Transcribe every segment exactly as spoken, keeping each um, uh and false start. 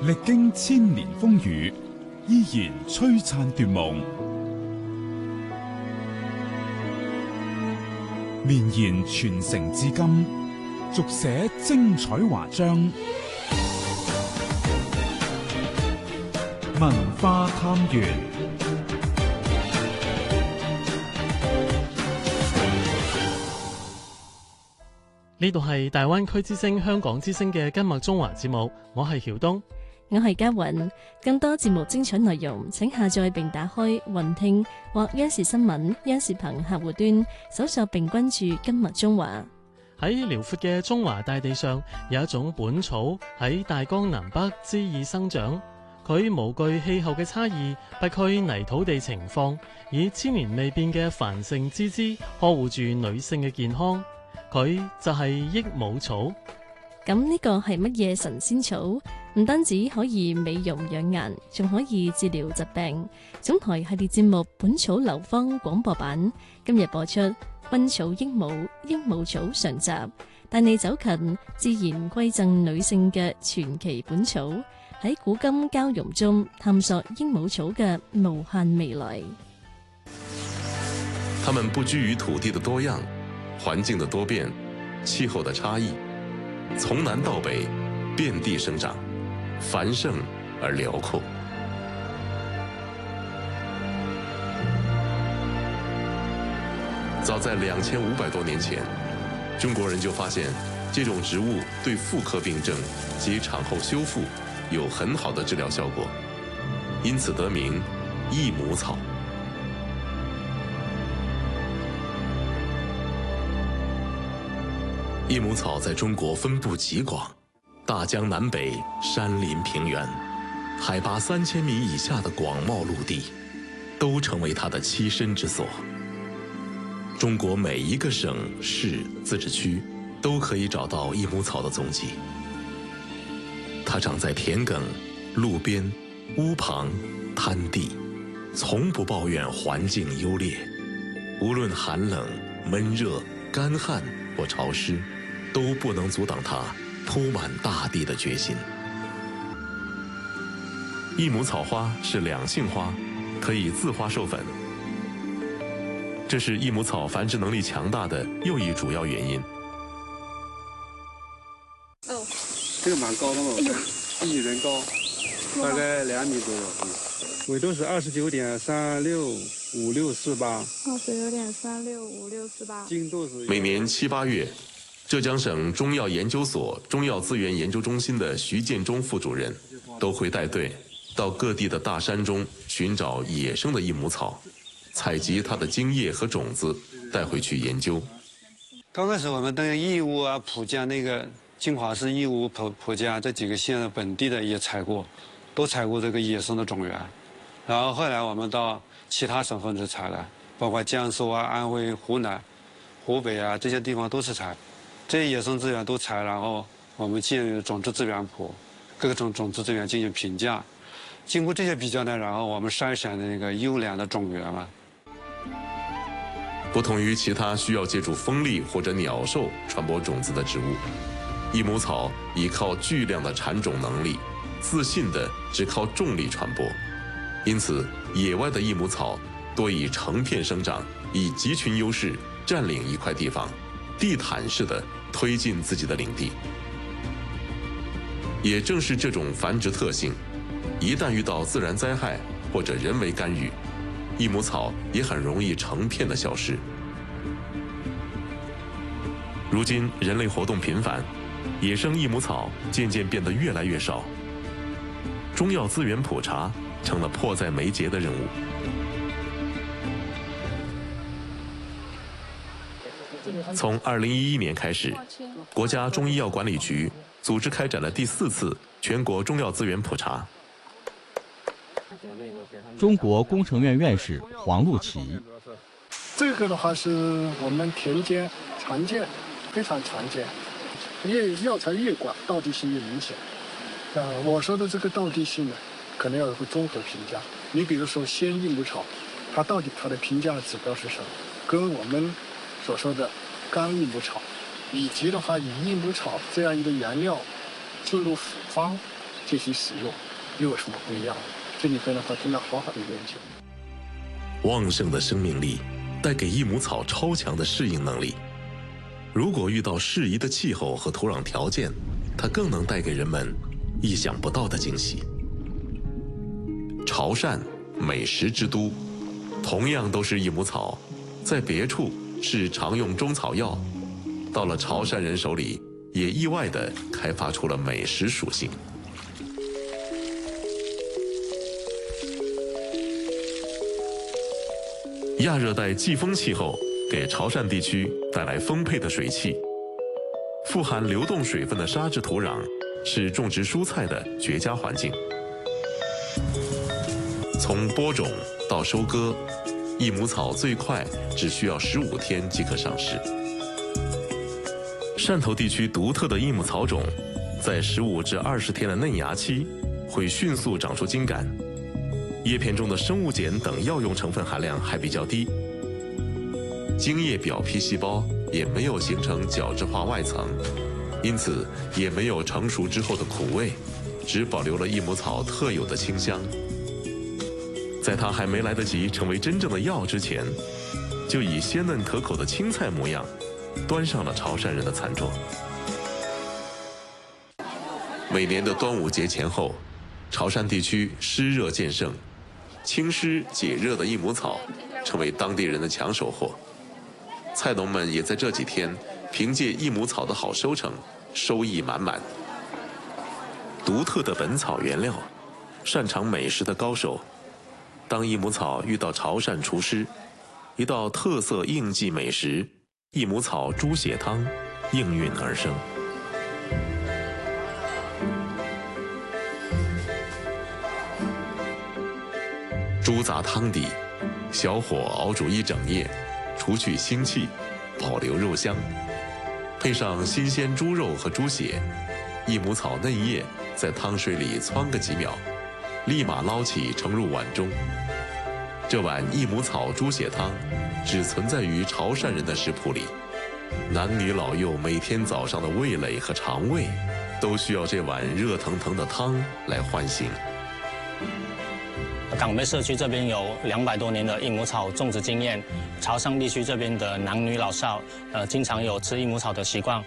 歷經千年風雨，依然璀璨奪夢，綿延傳承至今，續寫精彩華章。文化探源， 呢度係大灣區之聲香港之聲嘅今麥中華節目，我係曉東， 我係嘉雲。更多節目精彩內容，請下載並打開雲聽或央視新聞、央視頻客戶端，搜索並關注今麥中華。 喺遼闊嘅中華大地上，有一種本草喺大江南北恣意生長。佢無懼氣候嘅差異，不拘泥土地情況，以千年未變嘅繁盛之姿呵護住女性嘅健康。佢就係益母草。 咁呢個係乜嘢神仙草？唔單止可以美容養顏，仲可以治療疾病。總台系列節目《本草流芳》廣播版今日播出《君草益母》益母草上集，帶你走近自然饋贈女性嘅傳奇本草，喺古今交融中探索益母草嘅無限未來。 它們不拘於土地的多樣、環境的多變、氣候的差異，從南到北遍地生長，繁盛而遼闊。早在兩千五百多年前，中國人就發現這種植物對婦科病症及產後修復有很好的治療效果，因此得名益母草。益母草在中國分布極廣，大江南北、山林平原，海拔三千米以下的廣袤陸地，都成為它的棲身之所。中國每一個省市自治區都可以找到益母草的蹤跡。它長在田埂、路邊、屋旁、灘地，從不抱怨環境優劣，無論寒冷、悶熱、乾旱或潮濕，都不能阻擋它鋪滿大地的決心。益母草花是兩性花，可以自花授粉，這是益母草繁殖能力強大的又一主要原因。 哦，這個蠻高的嘛，一人高，大概兩米左右。緯度是二十九點三六五六四八。 二十九點三六五六四八。 經度是每年七八月，浙江省中藥研究所中藥資源研究中心的徐建中副主任都會帶隊到各地的大山中尋找野生的益母草，採集它的精液和種子帶回去研究。 剛開始我們登義烏啊、蒲江那個金華市義烏、蒲蒲江這幾個縣本地的也採過，都採過這個野生的種源。然後後來我們到其他省份去採了，包括江蘇啊、安徽、湖南、湖北啊這些地方都是採，這些野生資源都採，然後我們建種子資源譜，各種種子資源進行評價，經過這些比較呢，然後我們篩選的那個優良的種源嘛。 不同於其他需要借助風力或者鳥獸傳播種子的植物，益母草依靠巨量的產種能力，自信地只靠重力傳播。因此，野外的益母草多以成片生長，以集群優勢佔領一塊地方，地毯式地推進自己的領地。也正是這種繁殖特性，一旦遇到自然災害或者人為干預，益母草也很容易成片的消失。如今人類活動頻繁，野生益母草漸漸變得越來越少，中藥資源普查成了迫在眉睫的任務。從二零一一年開始，國家中醫藥管理局組織開展了第四次全國中藥資源普查。 中國工程院院士黃路奇， 這個的話是我們田間常見，非常常見，越藥材越廣，道地性越明顯。啊，我說的這個道地性呢，可能要有個綜合評價。你比如說鮮益母草，它到底它的評價指標是什麼？跟我們所說的乾益母草，以及的話以益母草這樣一個原料進入複方， 进行使用，又有什么不一样？这里边的话，真的好好的研究。 旺盛的生命力带给益母草超强的适应能力。如果遇到适宜的气候和土壤条件，它更能带给人们意想不到的惊喜。潮汕，美食之都，同样都是益母草，在别处是常用中草药，到了潮汕人手里，也意外地开发出了美食属性。亚热带季风气候给潮汕地区带来丰沛的水汽，富含流动水分的沙质土壤是种植蔬菜的绝佳环境。从播种到收割，益母草最快只需要十五天即可上市。汕头地区独特的益母草种，在十五至二十天的嫩芽期会迅速长出茎秆，叶片中的生物碱等药用成分含量还比较低，茎叶表皮细胞也没有形成角质化外层，因此也没有成熟之后的苦味，只保留了益母草特有的清香。在它还没来得及成为真正的药之前，就以鲜嫩可口的青菜模样端上了潮汕人的餐桌。每年的端午节前后，潮汕地区湿热渐盛，清湿解热的益母草成为当地人的抢手货。菜农们也在这几天凭借益母草的好收成，收益满满。独特的本草原料，擅长美食的高手，当益母草遇到潮汕厨师，一道特色应季美食——益母草猪血汤应运而生。猪杂汤底，小火熬煮一整夜，除去腥气，保留肉香，配上新鲜猪肉和猪血，益母草嫩叶在汤水里汆个几秒，立马捞起盛入碗中。这碗益母草猪血汤只存在于潮汕人的食谱里，男女老幼每天早上的味蕾和肠胃都需要这碗热腾腾的汤来唤醒。 港北社区这边有两百多年的益母草种植经验，潮汕地区这边的男女老少，呃，经常有吃益母草的习惯。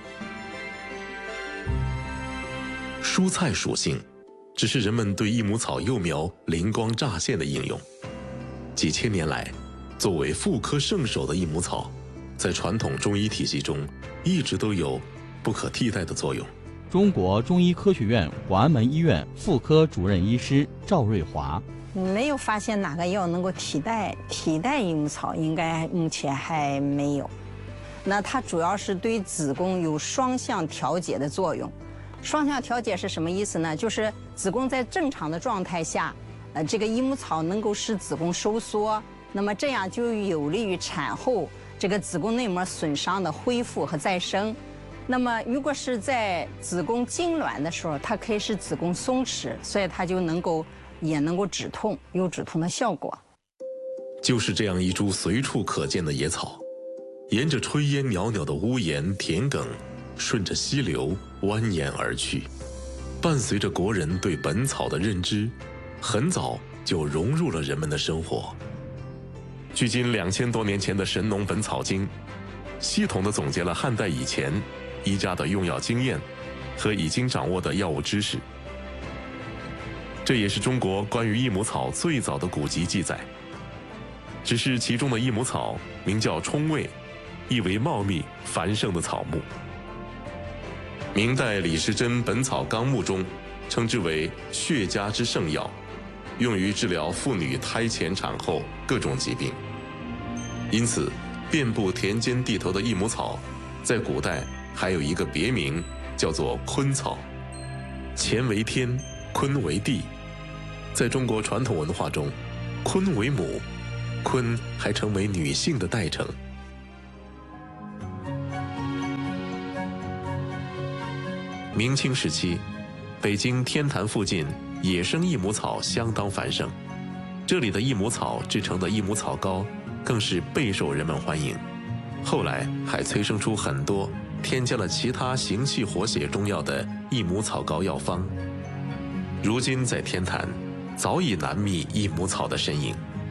蔬菜属性，只是人们对益母草幼苗灵光乍现的应用。几千年来，作为妇科圣手的益母草，在传统中医体系中一直都有不可替代的作用。 中国中医科学院广安门医院妇科主任医师赵瑞华。 没有发现哪个药能够替代替代益母草，应该目前还没有。那它主要是对子宫有双向调节的作用。双向调节是什么意思呢？就是子宫在正常的状态下，呃，这个益母草能够使子宫收缩，那么这样就有利于产后这个子宫内膜损伤的恢复和再生。那么如果是在子宫痉挛的时候，它可以使子宫松弛，所以它就能够也能够止痛，有止痛的效果。 就是这样一株随处可见的野草，沿着炊烟袅袅的屋檐田埂，顺着溪流蜿蜒而去，伴随着国人对本草的认知，很早就融入了人们的生活。距今两千多年前的《神农本草经》，系统地总结了汉代以前医家的用药经验和已经掌握的药物知识。这也是中国关于益母草最早的古籍记载。只是其中的益母草名叫冲味，意为茂密繁盛的草木。明代李时珍《本草纲目》中称之为血家之圣药，用于治疗妇女胎前产后各种疾病。因此遍布田间地头的益母草，在古代还有一个别名，叫做坤草。乾为天，坤为地。在中国传统文化中，坤为母，坤还成为女性的代称。明清时期，北京天坛附近野生益母草相当繁盛，这里的益母草制成的益母草膏更是备受人们欢迎。后来还催生出很多添加了其他行气活血中药的益母草膏药方， 如今在天坛，早已难觅益母草的身影。